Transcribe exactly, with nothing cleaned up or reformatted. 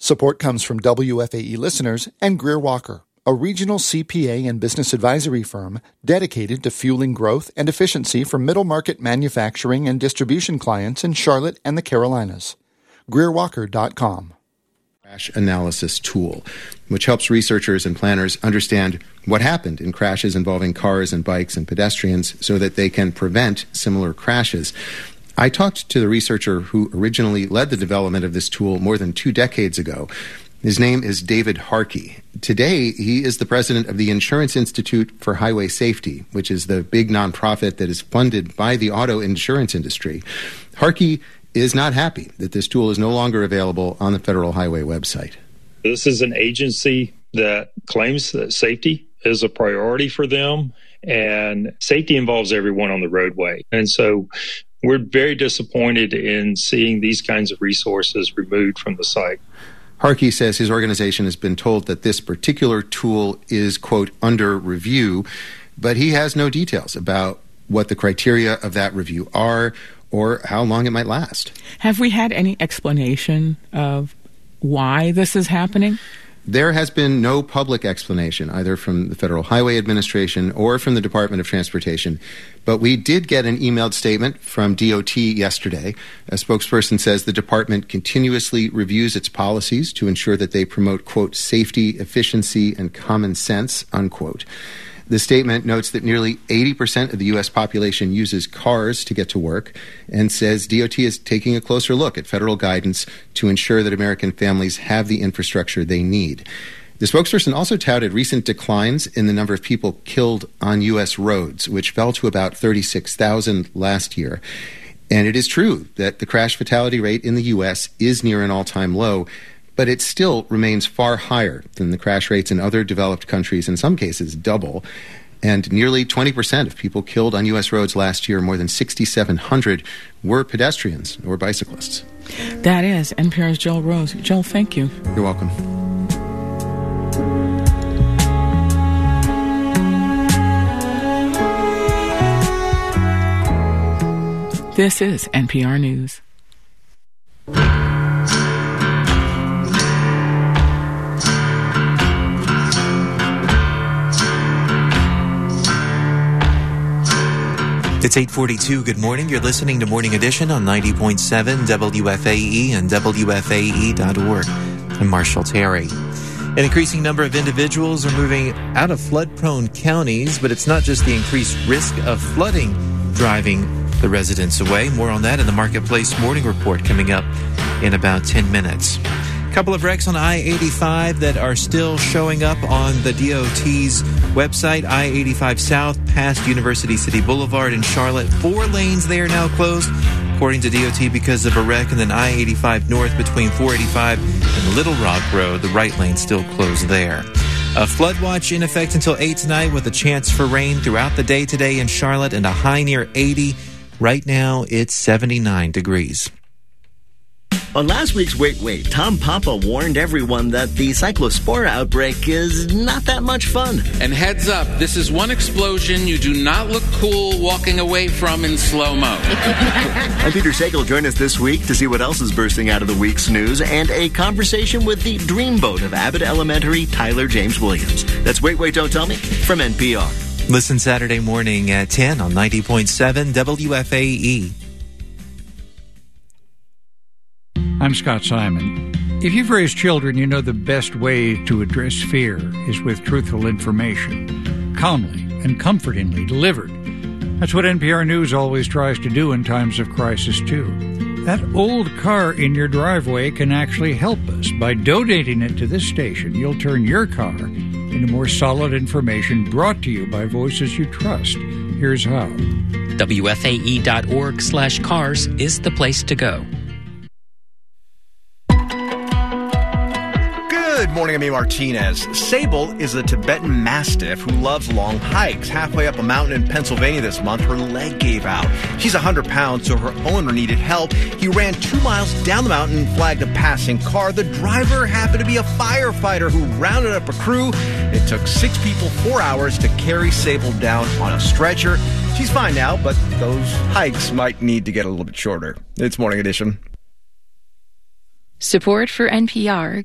Support comes from W F A E listeners and Greer Walker, a regional C P A and business advisory firm dedicated to fueling growth and efficiency for middle-market manufacturing and distribution clients in Charlotte and the Carolinas. Greer Walker dot com. Crash analysis tool, which helps researchers and planners understand what happened in crashes involving cars and bikes and pedestrians so that they can prevent similar crashes. I talked to the researcher who originally led the development of this tool more than two decades ago. His name is David Harkey. Today, he is the president of the Insurance Institute for Highway Safety, which is the big nonprofit that is funded by the auto insurance industry. Harkey is not happy that this tool is no longer available on the Federal Highway website. This is an agency that claims that safety is a priority for them, and safety involves everyone on the roadway. And so we're very disappointed in seeing these kinds of resources removed from the site. Harkey says his organization has been told that this particular tool is, quote, under review, but he has no details about what the criteria of that review are or how long it might last. Have we had any explanation of why this is happening? There has been no public explanation, either from the Federal Highway Administration or from the Department of Transportation. But we did get an emailed statement from D O T yesterday. A spokesperson says the department continuously reviews its policies to ensure that they promote, quote, safety, efficiency, and common sense, unquote. The statement notes that nearly eighty percent of the U S population uses cars to get to work and says D O T is taking a closer look at federal guidance to ensure that American families have the infrastructure they need. The spokesperson also touted recent declines in the number of people killed on U S roads, which fell to about thirty-six thousand last year. And it is true that the crash fatality rate in the U S is near an all-time low, but it still remains far higher than the crash rates in other developed countries, in some cases double. And nearly twenty percent of people killed on U S roads last year, more than six thousand seven hundred, were pedestrians or bicyclists. That is N P R's Joel Rose. Joel, thank you. You're welcome. This is N P R News. It's eight forty-two. Good morning. You're listening to Morning Edition on ninety point seven W F A E and W F A E dot org. I'm Marshall Terry. An increasing number of individuals are moving out of flood-prone counties, but it's not just the increased risk of flooding driving the residents away. More on that in the Marketplace Morning Report coming up in about ten minutes. A couple of wrecks on I eighty-five that are still showing up on the D O T's website. I eighty-five South past University City Boulevard in Charlotte. Four lanes there now closed, according to D O T, because of a wreck. And then I eighty-five North between four eighty-five and Little Rock Road. The right lane still closed there. A flood watch in effect until eight tonight with a chance for rain throughout the day today in Charlotte and a high near eighty. Right now, it's seventy-nine degrees. On last week's Wait Wait, Tom Papa warned everyone that the cyclospora outbreak is not that much fun. And heads up, this is one explosion you do not look cool walking away from in slow-mo. I'm Peter Sagal. Join us this week to see what else is bursting out of the week's news and a conversation with the dreamboat of Abbott Elementary, Tyler James Williams. That's Wait Wait, Don't Tell Me from N P R. Listen Saturday morning at ten on ninety point seven W F A E. I'm Scott Simon. If you've raised children, you know the best way to address fear is with truthful information, calmly and comfortingly delivered. That's what N P R News always tries to do in times of crisis, too. That old car in your driveway can actually help us. By donating it to this station, you'll turn your car into more solid information brought to you by voices you trust. Here's how. W F A E dot org slash cars is the place to go. Good morning, I'm Amy Martinez. Sable is a Tibetan Mastiff who loves long hikes. Halfway up a mountain in Pennsylvania this month, her leg gave out. She's one hundred pounds, so her owner needed help. He ran two miles down the mountain and flagged a passing car. The driver happened to be a firefighter who rounded up a crew. It took six people four hours to carry Sable down on a stretcher. She's fine now, but those hikes might need to get a little bit shorter. It's Morning Edition. Support for N P R